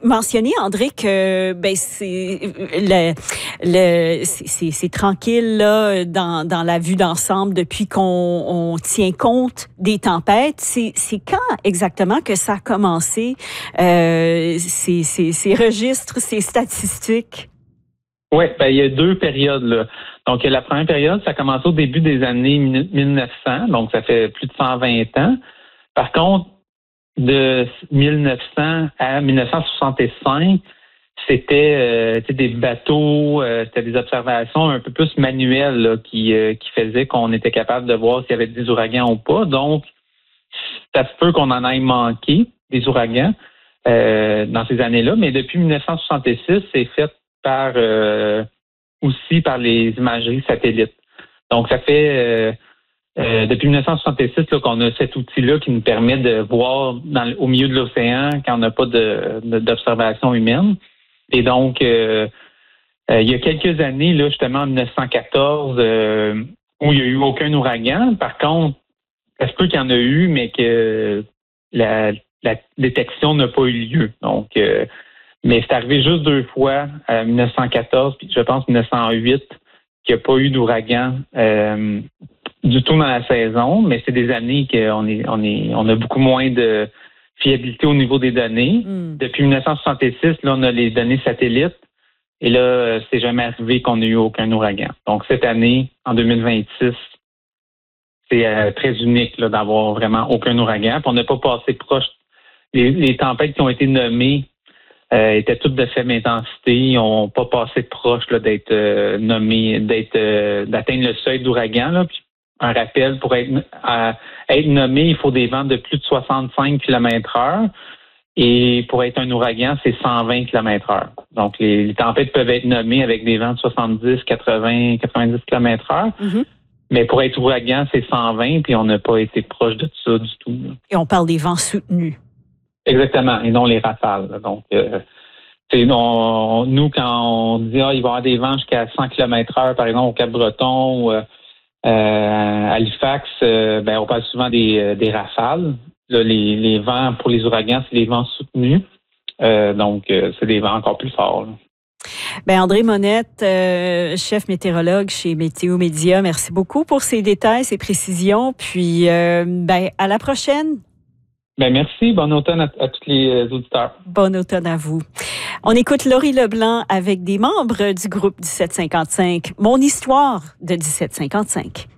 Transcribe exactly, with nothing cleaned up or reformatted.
mentionné, André, que ben c'est le, le c'est, c'est tranquille là dans, dans la vue d'ensemble depuis qu'on on tient compte des tempêtes. C'est, c'est quand exactement que ça a commencé, euh, ces, ces, ces registres, ces statistiques? Oui, ben, il y a deux périodes, là. Donc, la première période, ça a commencé au début des années mille neuf cents, donc ça fait plus de cent vingt ans. Par contre, de mille neuf cents à mille neuf cent soixante-cinq, c'était euh, des bateaux, euh, c'était des observations un peu plus manuelles là, qui, euh, qui faisaient qu'on était capable de voir s'il y avait des ouragans ou pas. Donc, ça se peut qu'on en aille manqué des ouragans euh, dans ces années-là, mais depuis mille neuf cent soixante-six, c'est fait par euh, aussi par les imageries satellites. Donc, ça fait euh, euh, depuis mille neuf cent soixante-six là, qu'on a cet outil-là qui nous permet de voir dans, au milieu de l'océan quand on n'a pas de, de, d'observation humaine. Et donc, euh, euh, il y a quelques années, là, justement en mille neuf cent quatorze, euh, où il n'y a eu aucun ouragan. Par contre, ça se peut qu'il y en a eu, mais que la, la détection n'a pas eu lieu. Donc, euh, mais c'est arrivé juste deux fois, en mille neuf cent quatorze, puis je pense mille neuf cent huit, qu'il n'y a pas eu d'ouragan euh, du tout dans la saison. Mais c'est des années qu'on est, on est, on a beaucoup moins de fiabilité au niveau des données. Mm. Depuis mille neuf cent soixante-six, là, on a les données satellites. Et là, c'est jamais arrivé qu'on ait eu aucun ouragan. Donc, cette année, en deux mille vingt-six, c'est euh, très unique là, d'avoir vraiment aucun ouragan. Puis on n'a pas passé proche. Les, les tempêtes qui ont été nommées euh, étaient toutes de faible intensité. Ils n'ont pas passé proche là, d'être euh, nommées, d'être euh, d'atteindre le seuil d'ouragan. Là. Puis, un rappel, pour être, euh, être nommé, il faut des vents de plus de soixante-cinq kilomètres heure. Et pour être un ouragan, c'est cent vingt kilomètres heure. Donc, les, les tempêtes peuvent être nommées avec des vents de soixante-dix, quatre-vingts, quatre-vingt-dix kilomètres heure. Mm-hmm. Mais pour être ouragan, c'est cent vingt, puis on n'a pas été proche de ça du tout. Là. Et on parle des vents soutenus. Exactement, et non les rafales. Là. Donc, euh, c'est, on, nous, quand on dit ah, il va y avoir des vents jusqu'à cent kilomètres heure, par exemple, au Cap-Breton ou euh, à Halifax, euh, ben, on parle souvent des, des rafales. Là, les, les vents pour les ouragans, c'est les vents soutenus. Euh, donc, euh, c'est des vents encore plus forts. Là. Ben André Monette, euh, chef météorologue chez Météo Média, merci beaucoup pour ces détails, ces précisions. Puis, euh, ben à la prochaine. Ben merci. Bon automne à, à tous les auditeurs. Bon automne à vous. On écoute Laurie Leblanc avec des membres du groupe dix-sept cinquante-cinq. Mon histoire de dix-sept cinquante-cinq.